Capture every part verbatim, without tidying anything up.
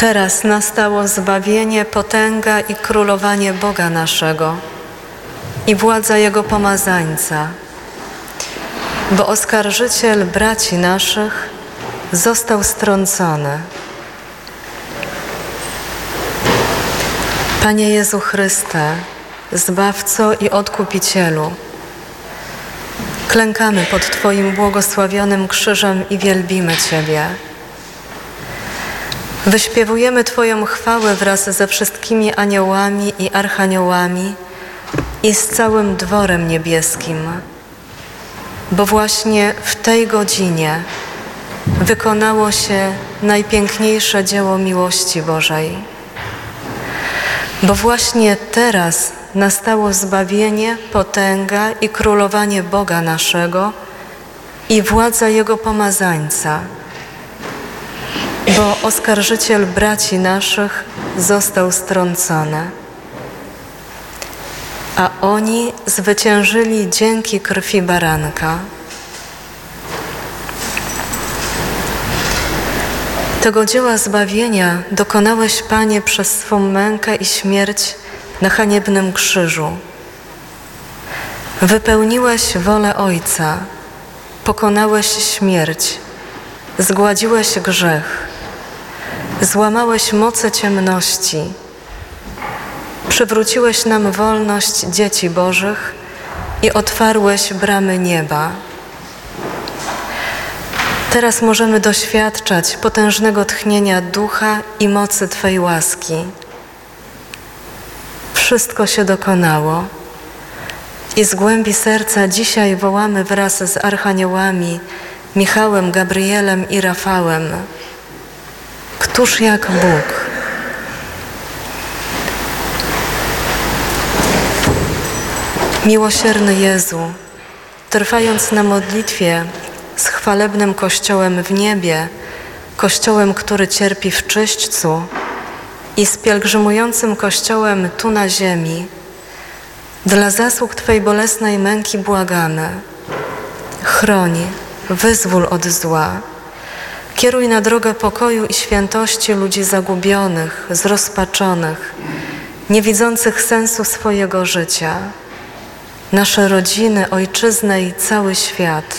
Teraz nastało zbawienie, potęga i królowanie Boga naszego i władza Jego pomazańca, bo oskarżyciel braci naszych został strącony. Panie Jezu Chryste, Zbawco i Odkupicielu, klękamy pod Twoim błogosławionym krzyżem i wielbimy Ciebie. Wyśpiewujemy Twoją chwałę wraz ze wszystkimi aniołami i archaniołami i z całym dworem niebieskim, bo właśnie w tej godzinie wykonało się najpiękniejsze dzieło miłości Bożej. Bo właśnie teraz nastało zbawienie, potęga i królowanie Boga naszego i władza Jego pomazańca, bo oskarżyciel braci naszych został strącony, a oni zwyciężyli dzięki krwi baranka. Tego dzieła zbawienia dokonałeś, Panie, przez swą mękę i śmierć na haniebnym krzyżu. Wypełniłeś wolę Ojca, pokonałeś śmierć, zgładziłeś grzech, złamałeś moce ciemności, przywróciłeś nam wolność dzieci Bożych i otwarłeś bramy nieba. Teraz możemy doświadczać potężnego tchnienia ducha i mocy Twej łaski. Wszystko się dokonało i z głębi serca dzisiaj wołamy wraz z archaniołami Michałem, Gabrielem i Rafałem: Któż jak Bóg? Miłosierny Jezu, trwając na modlitwie z chwalebnym Kościołem w niebie, Kościołem, który cierpi w czyśćcu, i z pielgrzymującym Kościołem tu na ziemi, dla zasług Twej bolesnej męki błagamy: chroń, wyzwól od zła, kieruj na drogę pokoju i świętości ludzi zagubionych, zrozpaczonych, nie widzących sensu swojego życia, nasze rodziny, ojczyznę i cały świat.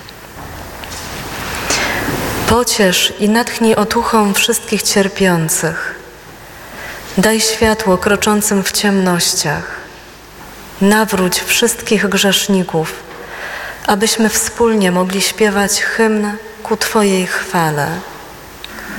Pociesz i natchnij otuchą wszystkich cierpiących. Daj światło kroczącym w ciemnościach. Nawróć wszystkich grzeszników, abyśmy wspólnie mogli śpiewać hymn ku Twojej chwale.